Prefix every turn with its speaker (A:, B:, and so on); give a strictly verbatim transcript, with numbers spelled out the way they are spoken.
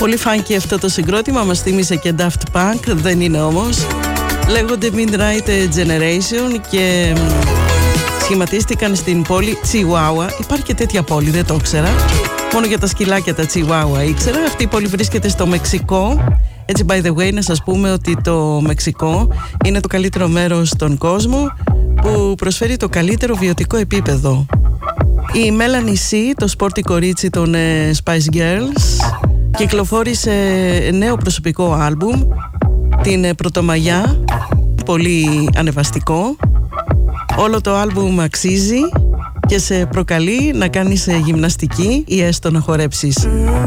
A: Πολύ funky αυτό το συγκρότημα, μας θύμισε και Daft Punk, δεν είναι όμως. Λέγονται Midnight Generation και σχηματίστηκαν στην πόλη Chihuahua. Υπάρχει και τέτοια πόλη, δεν το ήξερα. Μόνο για τα σκυλάκια τα Chihuahua ήξερα. Αυτή η πόλη βρίσκεται στο Μεξικό. Έτσι, by the way, να σας πούμε ότι το Μεξικό είναι το καλύτερο μέρος στον κόσμο που προσφέρει το καλύτερο βιωτικό επίπεδο. Η Melanie C, το σπόρτι κορίτσι των ε, Spice Girls, κυκλοφόρησε νέο προσωπικό άλμπουμ την ε, Πρωτομαγιά, πολύ ανεβαστικό. Όλο το άλμπουμ αξίζει και σε προκαλεί να κάνεις ε, γυμναστική ή έστω να χορέψεις.